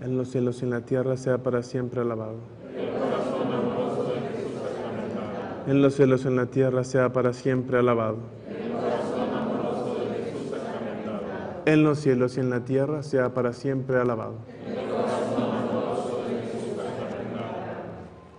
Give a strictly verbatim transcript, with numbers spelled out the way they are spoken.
en los cielos y en la tierra, sea para siempre alabado. El corazón amoroso de Jesús sacramentado. En los cielos y en la tierra, sea para siempre alabado. El corazón amoroso de Jesús sacramentado. En los cielos y en la tierra, sea para siempre alabado. En